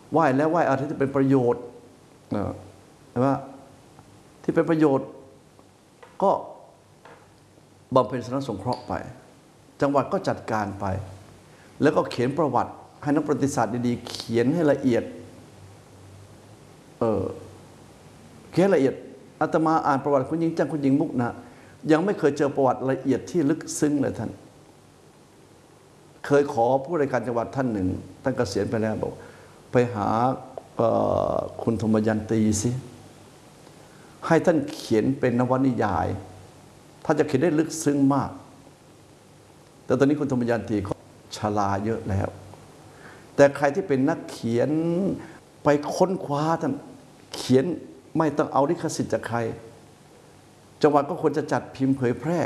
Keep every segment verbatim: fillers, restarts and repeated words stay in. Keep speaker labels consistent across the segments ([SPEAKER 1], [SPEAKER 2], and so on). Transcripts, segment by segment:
[SPEAKER 1] ไหว้แล้วไหว้อะไรที่เป็นประโยชน์ใช่ไหมที่เป็นประโยชน์ก็บำเพ็ญสนสงเคราะห์ไปจังหวัดก็จัดการไปแล้วก็เขียนประวัติให้นักประวัติศาสตร์ดีๆเขียนให้ละเอียดเออเขียนละเอียดอาตมาอ่านประวัติคุณหญิงจังคุณหญิงมุกนะยังไม่เคยเจอประวัติละเอียดที่ลึกซึ้งเลยท่านเคยขอผู้ราชการจังหวัดท่านหนึ่งท่านเกษียณไปแล้วบอกไปหาคุณธมยันตีสิให้ท่านเขียนเป็นนวนิยายท่านจะเขียนได้ลึกซึ้งมากแต่ตอนนี้คุณธมยันตีเขาชราเยอะแล้วแต่ใครที่เป็นนักเขียนไปค้นคว้าท่านเขียนไม่ต้องเอาลิขสิทธิ์จากใครจังหวัดก็ควรจะจัดพิมพ์เผยแพร่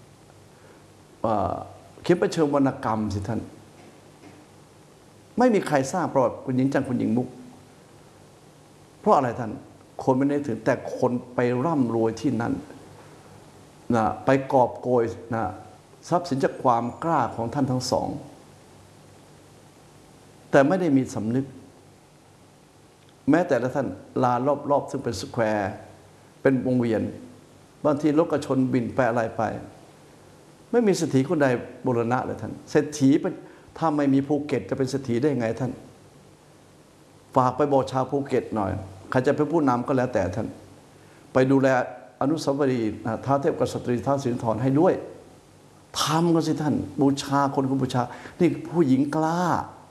[SPEAKER 1] เขียนเป็นเชิงวรรณกรรมสิท่านไม่มีใครสร้างประวัติคุณหญิงจังคุณหญิงมุกเพราะอะไรท่านคนไม่ได้ถึงแต่คนไปร่ำรวยที่นั่นนะไปกอบโกยนะทรัพย์สินจากความกล้าของท่านทั้งสองแต่ไม่ได้มีสำนึกแม้แต่ละท่านลารอบๆซึ่งเป็นสแควร์เป็นวงเวียนบางทีรถกระชนบินไปอะไรไปไม่มีเศรษฐีคนใดบูรณะเลยท่านเศรษฐีถ้าไม่มีภูเก็ตจะเป็นเศรษฐีได้ไงท่านฝากไปบอกชาวภูเก็ตหน่อยใครจะเป็นผู้นำก็แล้วแต่ท่านไปดูแลอนุสาวรีย์ท้าวเทพกษัตริย์ท้าวสิรินธรให้ด้วยทำกันสิท่านบูชาคนคนบูชานี่ผู้หญิงกล้า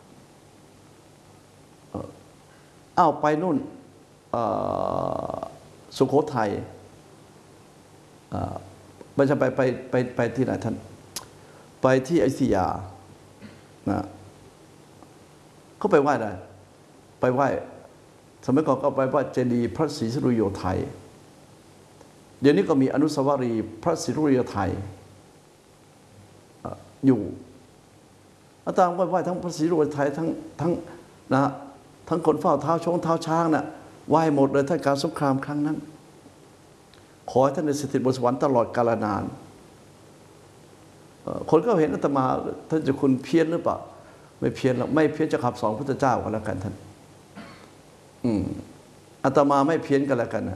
[SPEAKER 1] อ้าวไปนู่นสุโขทัยไม่ใช่ไปไปไปไปที่ไหนท่านไปที่อยุธยานะก็ไปไหว้ได้ไปไหว้สมัยก่อนก็ไปไหว้เจดีย์พระศรีสุริโยไทยเดี๋ยวนี้ก็มีอนุสาวรีย์พระศรีสุริโยไทยอยู่อาตมาไหว้ทั้งพระศรีสุริโยไทยทั้งทั้งนะทั้งคนเฝ้าเท้าชงเท้าช้างน่ะไหว้หมดเลยท่านการสงครามครั้งนั้นขอให้ท่านได้สถิตบนสวรรค์ตลอดกาลนานคนก็เห็นอาตมาท่านจะคุณเพี้ยนหรือเปล่าไม่เพี้ยนหรอกไม่เพี้ยนจะขับสองพุทธเจ้ากันแล้วกันท่านอืมอาตมาไม่เพี้ยนกันแล้วกันนะ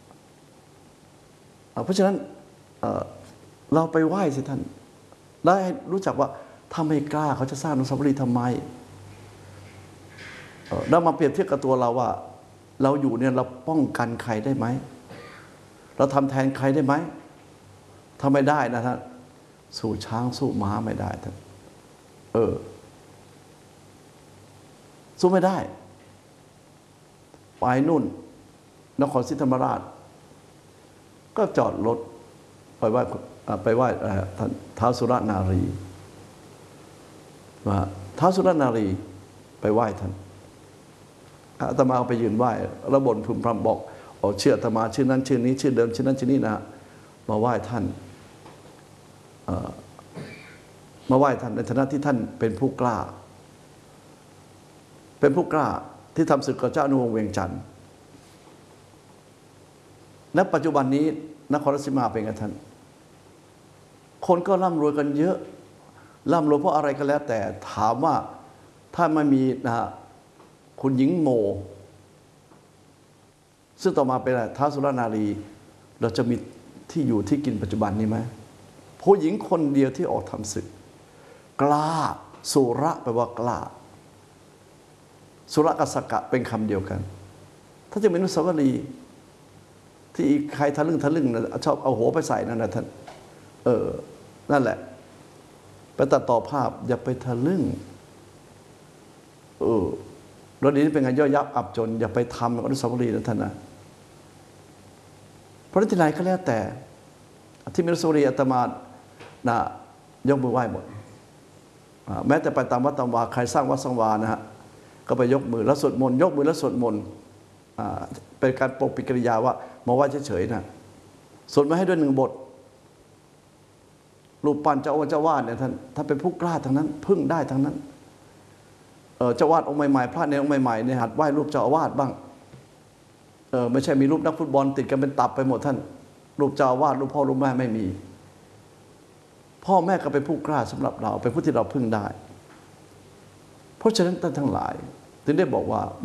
[SPEAKER 1] เพราะฉะนั้นเราไปไหว้สิท่านได้รู้จักว่าถ้าไม่กล้าเขาจะสร้างอนุสาวรีย์ทำไมเรามาเปรียบเทียบกับตัวเราว่าเราอยู่เนี่ยเราป้องกันใครได้ไหมเราทำแทนใครได้ไหมถ้าไม่ได้นะท่านสู้ช้างสู้ม้าไม่ได้ท่านเออสู้ไม่ได้ไปนู่นนครศรีธรรมราชก็จอดรถไปไหว้ไปไหว้ท่านท้าวสุรนารีว่าท้าวสุรนารีไปไหว้ท่านอาตมาไปยืนไหว้แล้วบ่นพึมพำบอกอ๋อเชื่ออาตมาชื่อนั้นชื่อนี้ชื่อเดิมชื่อนั้นชื่อนี้นะมาไหว้ท่านมาไหว้ท่านในฐานะที่ท่านเป็นผู้กล้าเป็นผู้กล้าที่ทำศึกกับเจ้าอนุวงศ์เวียงจันทร์และปัจจุบันนี้นครราชสีมาเป็นไงท่านคนก็ร่ำรวยกันเยอะร่ำรวยเพราะอะไรก็แล้วแต่ถามว่าถ้าไม่มีนะคุณหญิงโมซึ่งต่อมาเป็นอะไรท้าวสุรนารีเราจะมีที่อยู่ที่กินปัจจุบันนี้ไหมผู้หญิงคนเดียวที่ออกทำศึกกล้าสุระแปลว่ากล้าสุระกับสกะเป็นคำเดียวกันถ้าจะเป็นอนุสาวรีย์ที่ใครทะลึ่งทะลึ่งนะชอบเอาหัวไปใส่นั่นนะท่านเออนั่นแหละไปตัดต่อภาพอย่าไปทะลึ่งเออรถนี้เป็นไงย่อยยับอับจนอย่าไปทำอนุสาวรีย์นะท่านนะเพราะที่ไหนก็แล้วแต่ที่มีอนุสาวรีย์อาตมานะยกมือไหว้หมดแม้แต่ไปตามวัดตามวาใครสร้างวัดสร้างวานะฮะก็ไปยกมือแล้วสวดมนต์ยกมือแล้วสวดมนต์เป็นการปกปิดกิริยาว่ามาไหว้เฉยๆนะสวดมาให้ด้วยหนึ่งบทรูปปั้นเจ้าเจ้าวาดเนี่ยท่านถ้าเป็นผู้กล้าทั้งนั้นพึ่งได้ทั้งนั้นเจ้าวาดองค์ใหม่ๆพระในองค์ใหม่ๆเนี่ยหัดไหว้รูปเจ้าอาวาสบ้างเออไม่ใช่มีรูปนักฟุตบอลติดกันเป็นตับไปหมดท่านรูปเจ้าอาวาสรูปพ่อรูปแม่ไม่มีพ่อแม่ก็เป็นผู้กล้าสำหรับเราเป็นผู้ที่เราพึ่งได้เพราะฉะนั้นท่านทั้งหลายถึงได้บอกว่า